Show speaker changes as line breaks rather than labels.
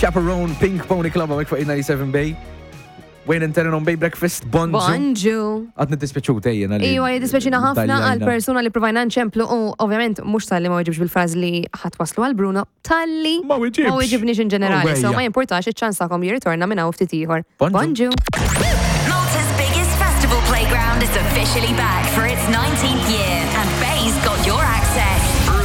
Chaperone, Pink Pony Club għamek fuq 97 Bay. Wayne Interenon Bay Breakfast,
Bonġu.
Għadni t-dispeċu tejjena li.
Iwa, jidispeċina ħafna għal-persuna li provajna nċemplu u ovvjament mux tal-li ma wieġibx bil-fraz li ħatwaslu għal-Bruno, tal-li
ma
wieġibniex in ġenerali, so ma jimportax iċ-ċansakom jirritorna minna u ftit ieħor. Bonġu.
Malta's biggest festival playground is officially back for its 19th year and Bay's got your access.